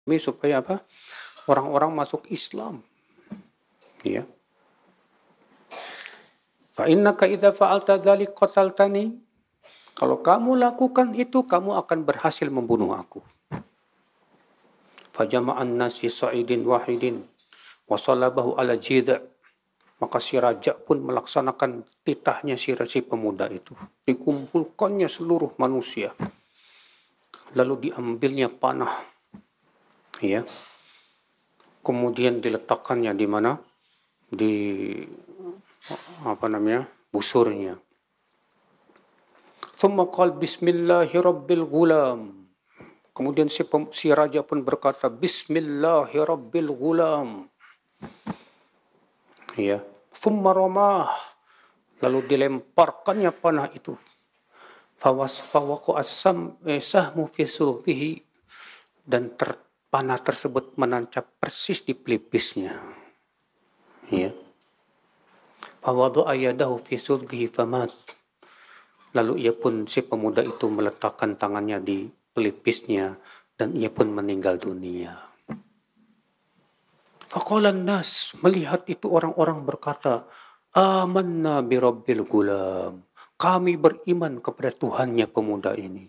supaya apa? Orang-orang masuk Islam. Ya. Fa innaka idza fa'alta dzalik qataltani. Kalau kamu lakukan itu, kamu akan berhasil membunuh aku. Fa jama'an nasi sa'idin wahidin wa salabahu ala jidha. Maka si raja pun melaksanakan titahnya si pemuda itu. Dikumpulkannya seluruh manusia. Lalu diambilnya panah. Ya. Kemudian diletakkannya di mana? Di busurnya. Thumma qala bismillahirabbil gulam. Kemudian si raja pun berkata bismillahirabbil gulam. Ya. Thumma ramah. Lalu dilemparkannya panah itu. Fawaqa'a sahmu fi sultihi. Dan panah tersebut menancap persis di pelipisnya. Ya. Fawada'a yadahu fi sultihi famat. Lalu ia pun, si pemuda itu meletakkan tangannya di pelipisnya dan ia pun meninggal dunia. Faqalan nas, melihat itu orang-orang berkata, amanna bi rabbil gulam. Kami beriman kepada Tuhannya pemuda ini.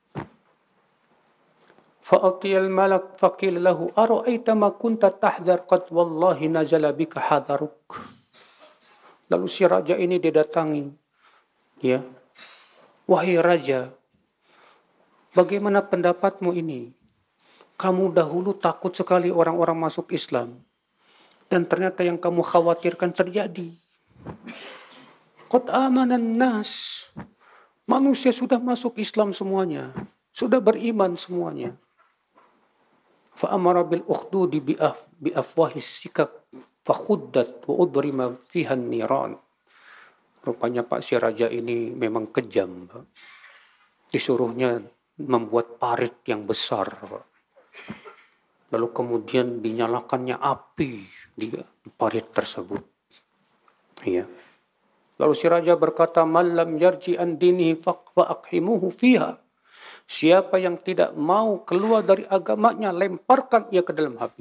Fa'atiyal malak faqil lahu ara'aita ma kunta tahdhar qad wallahi nazala bika hadaruk. Lalu si raja ini didatangi. Ya. Wahai raja, bagaimana pendapatmu ini? Kamu dahulu takut sekali orang-orang masuk Islam. Dan ternyata yang kamu khawatirkan terjadi. Qad amanan nas. Manusia sudah masuk Islam semuanya. Sudah beriman semuanya. Fa'amara bil ukhdudi bi afwahis sikak. Fakhuddat wa udrima fiha niran. Rupanya Pak si raja ini memang kejam. Pak. Disuruhnya membuat parit yang besar. Pak. Lalu kemudian dinyalakannya api di parit tersebut. Ya. Lalu si raja berkata, "Man lam yarji an dinihi fa'aqhimuhu fiha." Siapa yang tidak mau keluar dari agamanya, lemparkan ia ke dalam api.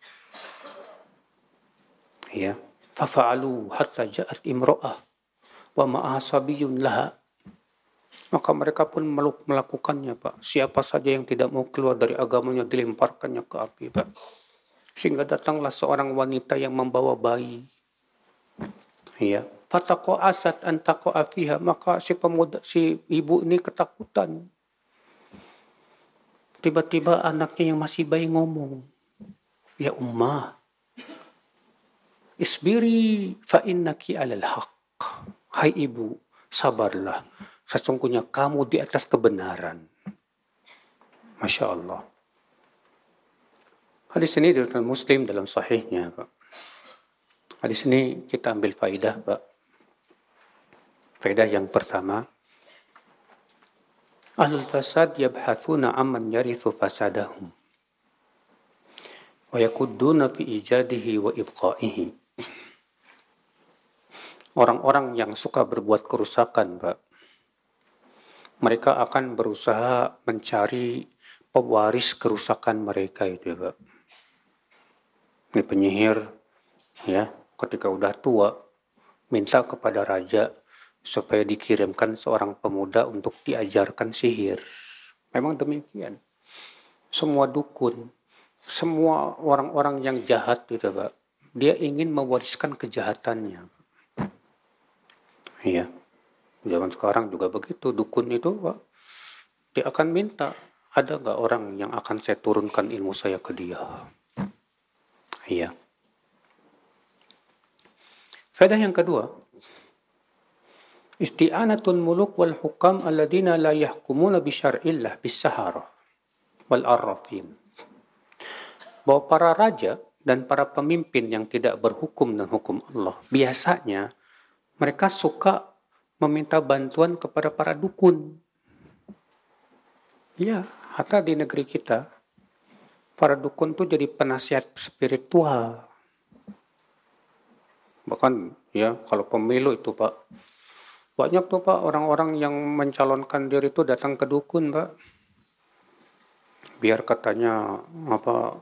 Ya. Fafa'alu hatta ja'at imra'ah wa ma'aha sabiyyun laha. Maka mereka pun melakukannya, Pak. Siapa saja yang tidak mau keluar dari agamanya dilemparkannya ke api, Pak. Sehingga datanglah seorang wanita yang membawa bayi. Ya. Fataqa'asat an taqa'a fiha. Maka si ibu ini ketakutan. Tiba-tiba anaknya yang masih bayi ngomong, "Ya ummah, isbiri fa innaki 'alal haqq." Hai ibu, sabarlah. Sesungguhnya kamu di atas kebenaran. Masya Allah. Hadis ini diriwayatkan Muslim dalam sahihnya, Pak. Hadis ini kita ambil faidah, Pak. Faidah yang pertama, ahlul fasad yabhathuna amman yarithu fasadahum wa yakudduna fi ijadihi wa ibqaihi. Orang-orang yang suka berbuat kerusakan, Pak, mereka akan berusaha mencari pewaris kerusakan mereka itu, Pak. Ini penyihir, ya, ketika udah tua, minta kepada raja supaya dikirimkan seorang pemuda untuk diajarkan sihir. Memang demikian. Semua dukun, semua orang-orang yang jahat itu, Pak, dia ingin mewariskan kejahatannya. Iya. Zaman sekarang juga begitu. Dukun itu, Pak, dia akan minta, ada nggak orang yang akan saya turunkan ilmu saya ke dia? Iya. Faedah yang kedua, isti'anatul muluk wal hukam alladina la yahkumuna bi syar'illah bis sahara wal arrafin. Bahwa para raja dan para pemimpin yang tidak berhukum dengan hukum Allah, biasanya mereka suka meminta bantuan kepada para dukun. Ya, hatta di negeri kita, para dukun tuh jadi penasihat spiritual. Bahkan ya kalau pemilu itu, Pak, banyak tuh, Pak, orang-orang yang mencalonkan diri itu datang ke dukun, Pak. biar katanya apa